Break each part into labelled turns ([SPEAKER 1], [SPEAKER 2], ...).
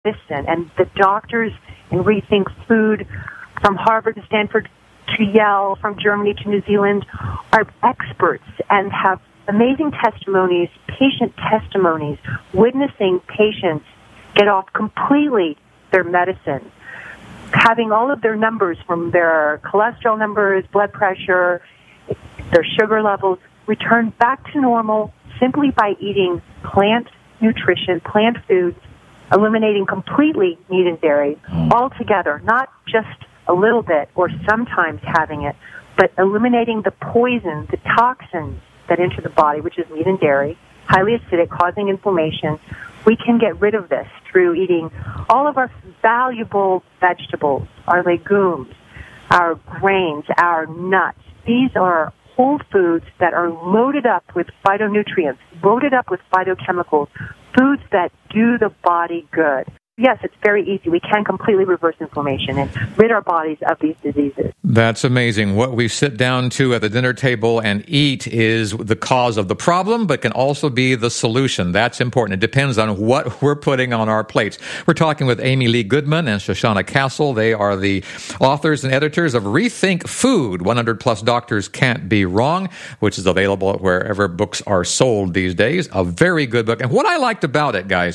[SPEAKER 1] medicine. And the doctors in Rethink Food, from Harvard to Stanford to Yale, from Germany to New Zealand, are experts and have amazing testimonies, patient testimonies, witnessing patients get off completely their medicine, having all of their numbers, from their cholesterol numbers, blood pressure, their sugar levels, return back to normal simply by eating plant nutrition, plant foods, eliminating completely meat and dairy altogether, not just a little bit or sometimes having it, but eliminating the poison, the toxins that enter the body, which is meat and dairy, highly acidic, causing inflammation. We can get rid of this through eating all of our valuable vegetables, our legumes, our grains, our nuts. These are whole foods that are loaded up with phytonutrients, loaded up with phytochemicals, foods that do the body good. Yes, it's very easy. We can completely reverse inflammation and rid our bodies of these diseases.
[SPEAKER 2] That's amazing. What we sit down to at the dinner table and eat is the cause of the problem, but can also be the solution. That's important. It depends on what we're putting on our plates. We're talking with Amy Lee Goodman and Shoshana Castle. They are the authors and editors of Rethink Food, 100 Plus Doctors Can't Be Wrong, which is available wherever books are sold these days. A very good book. And what I liked about it, guys,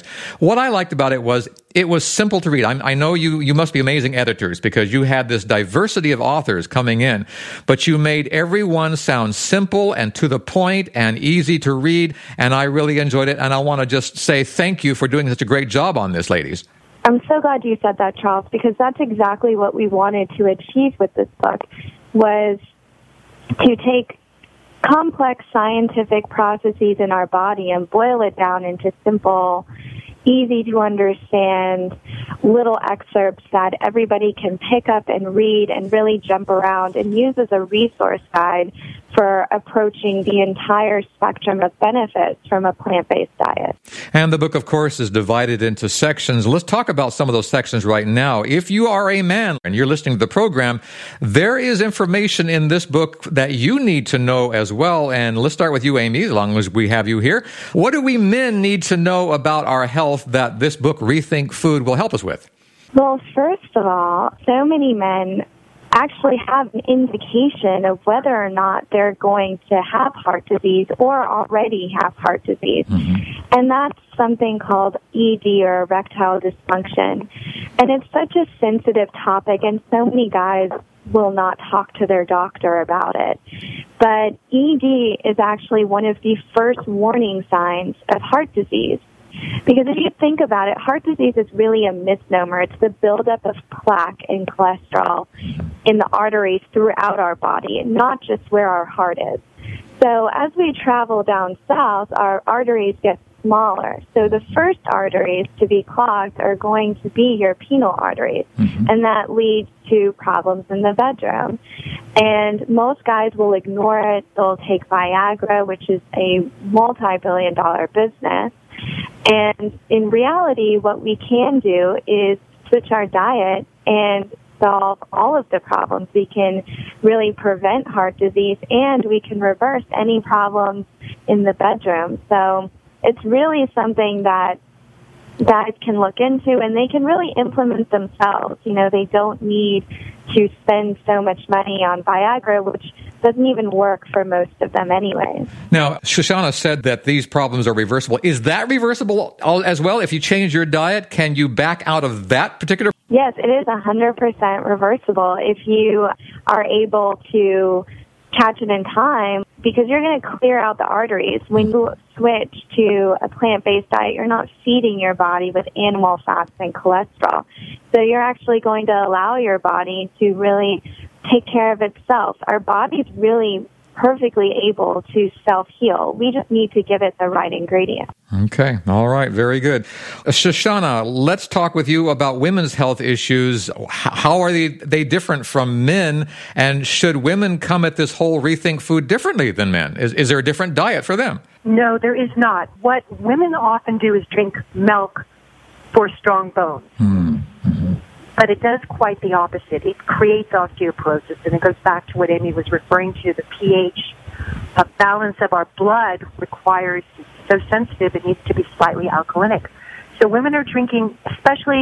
[SPEAKER 2] was it was simple to read. I know you must be amazing editors, because you had this diversity of authors coming in, but you made everyone sound simple and to the point and easy to read, and I really enjoyed it, and I want to just say thank you for doing such a great job on this, ladies.
[SPEAKER 3] I'm so glad you said that, Charles, because that's exactly what we wanted to achieve with this book, was to take complex scientific processes in our body and boil it down into simple, easy to understand little excerpts that everybody can pick up and read and really jump around and use as a resource guide for approaching the entire spectrum of benefits from a plant-based diet.
[SPEAKER 2] And the book, of course, is divided into sections. Let's talk about some of those sections right now. If you are a man and you're listening to the program, there is information in this book that you need to know as well. And let's start with you, Amy, as long as we have you here. What do we men need to know about our health that this book, Rethink Food, will help us with?
[SPEAKER 3] Well, first of all, so many men actually have an indication of whether or not they're going to have heart disease or already have heart disease. Mm-hmm. And that's something called ED, or erectile dysfunction. And it's such a sensitive topic, and so many guys will not talk to their doctor about it. But ED is actually one of the first warning signs of heart disease. Because if you think about it, heart disease is really a misnomer. It's the buildup of plaque and cholesterol in the arteries throughout our body, not just where our heart is. So as we travel down south, our arteries get smaller. So the first arteries to be clogged are going to be your penile arteries, and that leads to problems in the bedroom. And most guys will ignore it. They'll take Viagra, which is a multi-billion-dollar business. And in reality, what we can do is switch our diet and solve all of the problems. We can really prevent heart disease, and we can reverse any problems in the bedroom. So it's really something that guys can look into, and they can really implement themselves. You know, they don't need to spend so much money on Viagra, which doesn't even work for most of them anyway.
[SPEAKER 2] Now, Shoshana said that these problems are reversible. Is that reversible as well? If you change your diet, can you back out of that particular?
[SPEAKER 3] Yes, it is 100% reversible if you are able to catch it in time, because you're going to clear out the arteries. When you switch to a plant-based diet, you're not feeding your body with animal fats and cholesterol. So you're actually going to allow your body to really take care of itself. Our body's really perfectly able to self-heal. We just need to give it the right ingredients.
[SPEAKER 2] Okay. All right. Very good. Shoshana, let's talk with you about women's health issues. How are they different from men? And should women come at this whole Rethink Food differently than men? Is there a different diet for them?
[SPEAKER 1] No, there is not. What women often do is drink milk for strong bones. Mm-hmm. But it does quite the opposite. It creates osteoporosis, and it goes back to what Amy was referring to. The pH balance of our blood requires, so sensitive, it needs to be slightly alkalinic. So women are drinking, especially